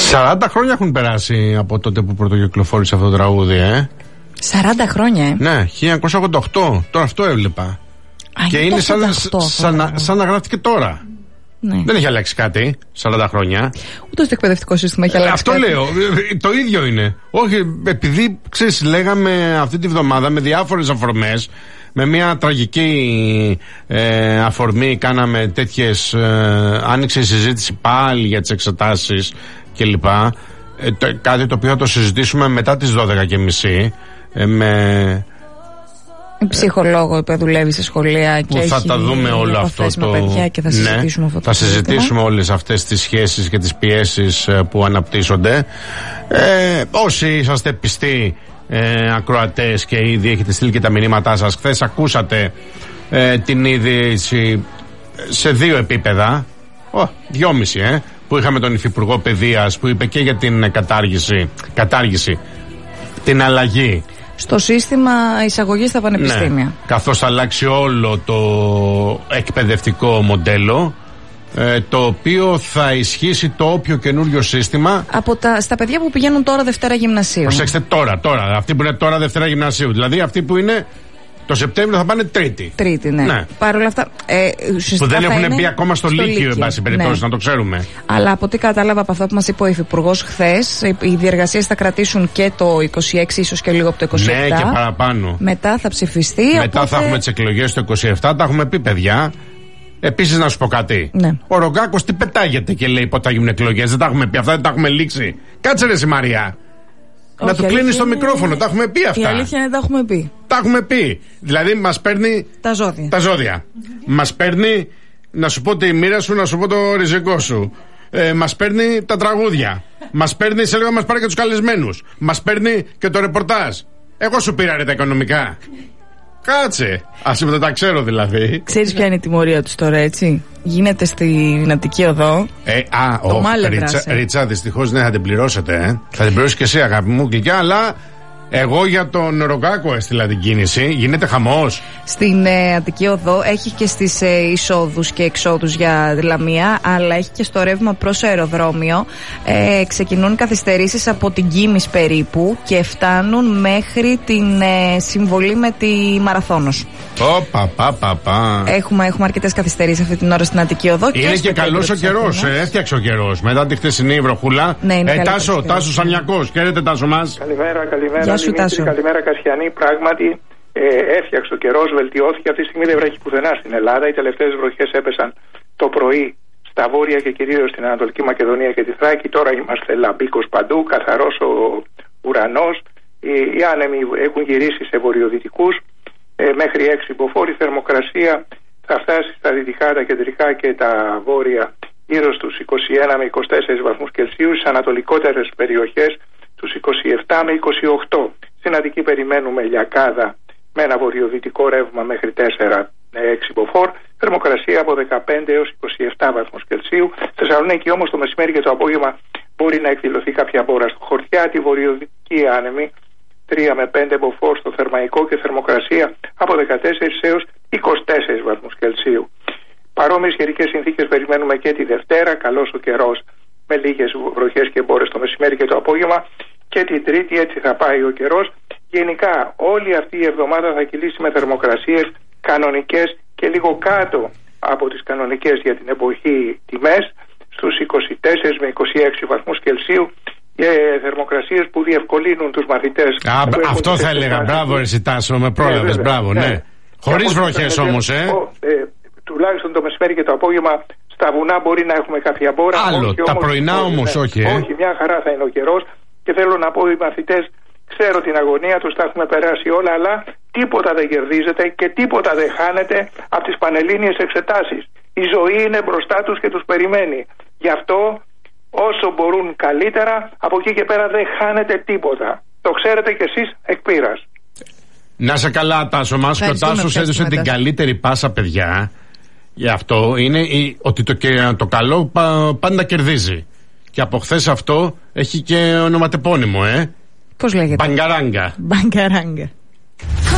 40 χρόνια έχουν περάσει από τότε που πρωτοκυκλοφόρησε αυτό το τραγούδι, 40 χρόνια, Ναι, 1988. Τώρα αυτό έβλεπα. Και είναι σαν να γράφτηκε τώρα. Ναι. Δεν έχει αλλάξει κάτι 40 χρόνια. Ούτε στο εκπαιδευτικό σύστημα έχει αλλάξει. Αυτό κάτι. λέω. Το ίδιο είναι. Όχι, επειδή ξέρεις, λέγαμε αυτή τη βδομάδα με διάφορες αφορμές, με μια τραγική αφορμή, κάναμε τέτοιες. Άνοιξε η συζήτηση πάλι για τις εξετάσεις κλπ. Κάτι το οποίο θα το συζητήσουμε μετά τις 12:30 με. Ψυχολόγο που δουλεύει σε σχολεία που και θα τα δούμε όλο αυτό με παιδιά και θα συζητήσουμε αυτό. Θα συζητήσουμε όλες αυτές τις σχέσεις και τις πιέσεις που αναπτύσσονται. Όσοι είσαστε πιστοί ακροατές και ήδη έχετε στείλει και τα μηνύματά σας, χθες ακούσατε την είδηση σε 2 επίπεδα, 2,5 που είχαμε τον Υφυπουργό Παιδείας που είπε και για την κατάργηση, την αλλαγή στο σύστημα εισαγωγής στα πανεπιστήμια. Ναι, καθώς θα αλλάξει όλο το εκπαιδευτικό μοντέλο, το οποίο θα ισχύσει το όποιο καινούριο σύστημα στα παιδιά που πηγαίνουν τώρα Δευτέρα Γυμνασίου. Προσέξτε τώρα, αυτοί που είναι τώρα Δευτέρα Γυμνασίου, δηλαδή αυτοί που είναι το Σεπτέμβριο θα πάνε Τρίτη, ναι. Παρ' όλα αυτά, που δεν έχουν μπει ακόμα στο Λύκειο, εν πάση περιπτώσει, να το ξέρουμε. Αλλά από ό,τι κατάλαβα από αυτό που μας είπε ο Υφυπουργός χθες, οι διεργασίες θα κρατήσουν και το 26, ίσως και λίγο από το 27. Ναι, και παραπάνω. Μετά θα ψηφιστεί. Μετά θα έχουμε τις εκλογές το 27, τα έχουμε πει, παιδιά. Επίσης, να σου πω κάτι. Ναι. Ο Ρογκάκος τι πετάγεται και λέει πότε θα γίνουν εκλογές. Δεν τα έχουμε πει αυτά, δεν τα έχουμε λήξει. Κάτσε ρε Μαρία. Να του κλείνει το μικρόφωνο, τα έχουμε πει αυτά. Η αλήθεια είναι τα έχουμε πει. Τα έχουμε πει. Δηλαδή μας παίρνει τα ζώδια. Μας παίρνει να σου πω τη μοίρα σου, να σου πω το ριζικό σου. Μας παίρνει τα τραγούδια. Μας παίρνει, σε λίγο μας πάρει και τους καλεσμένους. Μας παίρνει και το ρεπορτάζ. Εγώ σου πήρα ρε τα οικονομικά. Κάτσε. Ας δεν τα ξέρω δηλαδή. Ξέρεις ποια είναι η τιμωρία τους τώρα, έτσι? Γίνεται στην Αττική Οδό. Το Ρίτσα, δυστυχώς δεν θα την πληρώσετε. Θα την πληρώσει και εσύ, αγάπη μου, γλυκιά, αλλά εγώ για τον Ρογκάκο έστειλα την κίνηση. Γίνεται χαμός. Στην Αττική Οδό έχει και στις εισόδους και εξόδους για Λαμία, αλλά έχει και στο ρεύμα προς αεροδρόμιο. Ξεκινούν καθυστερήσεις από την Κίμης περίπου και φτάνουν μέχρι την συμβολή με τη Μαραθώνος. Έχουμε αρκετές καθυστερήσεις αυτή την ώρα στην Αττική Οδό. Είναι και καλός ο καιρός. Έφτιαξε ο καιρός. Μετά τη χθεσινή βροχούλα. Ναι, Τάσο Σανιακός. Χαίρετε, Τάσο μας. Καλημέρα. Γεια σου, Τάσο. Καλημέρα, Κασιανή. Πράγματι, έφτιαξε ο καιρός, βελτιώθηκε. Αυτή τη στιγμή δεν βρέχει πουθενά στην Ελλάδα. Οι τελευταίες βροχές έπεσαν το πρωί στα βόρεια και κυρίως στην Ανατολική Μακεδονία και τη Θράκη. Τώρα είμαστε λαμπίκος παντού, καθαρός ο ουρανός. Οι άνεμοι έχουν γυρίσει σε βορειοδυτικούς. Μέχρι 6 υποφόρη. Θερμοκρασία θα φτάσει στα δυτικά, τα κεντρικά και τα βόρεια γύρω στους 21 με 24 βαθμούς Κελσίου. Στις ανατολικότερες περιοχές τους 27 με 28. Στην Αττική περιμένουμε λιακάδα με ένα βορειοδυτικό ρεύμα μέχρι 4 με 6 μποφόρ. Θερμοκρασία από 15 έως 27 βαθμούς Κελσίου. Στη Θεσσαλονίκη όμως το μεσημέρι και το απόγευμα μπορεί να εκδηλωθεί κάποια μπόρα στο χωριά. Τη βορειοδυτική άνεμη 3 με 5 μποφόρ στο Θερμαϊκό και θερμοκρασία από 14 έως 24 βαθμούς Κελσίου. Παρόμοιες καιρικές συνθήκες περιμένουμε και τη Δευτέρα. Καλός ο καιρός με λίγες βροχές και μπόρες το μεσημέρι και το απόγευμα. Και την Τρίτη έτσι θα πάει ο καιρός. Γενικά όλη αυτή η εβδομάδα θα κυλήσει με θερμοκρασίες κανονικές και λίγο κάτω από τις κανονικές για την εποχή τιμές, στους 24 με 26 βαθμούς Κελσίου. Θερμοκρασίες που διευκολύνουν τους μαθητές. Αυτό θα έλεγα. Μπράβο, εσύ Τάσο, με πρόλαβες. Μπράβο, ναι. Χωρίς βροχές όμως, τουλάχιστον το μεσημέρι και το απόγευμα στα βουνά μπορεί να έχουμε κάποια μπόρα. Άλλο, τα πρωινά όμως όχι. Όχι, μια χαρά θα είναι ο καιρός. Και θέλω να πω, οι μαθητές, ξέρω την αγωνία τους, τα έχουμε περάσει όλα, αλλά τίποτα δεν κερδίζεται και τίποτα δεν χάνεται από τις πανελλήνιες εξετάσεις. Η ζωή είναι μπροστά τους και τους περιμένει. Γι' αυτό όσο μπορούν καλύτερα, από εκεί και πέρα δεν χάνεται τίποτα. Το ξέρετε κι εσείς εκ πείρας. Να σε καλά, Τάσο μας. Και ο Τάσος έδωσε την καλύτερη πάσα, παιδιά. Γι' αυτό είναι ότι το καλό πάντα κερδίζει. Και από χθες αυτό έχει και ονοματεπώνυμο, Πώς λέγεται? Μπαγκαράγκα. Μπαγκαράγκα.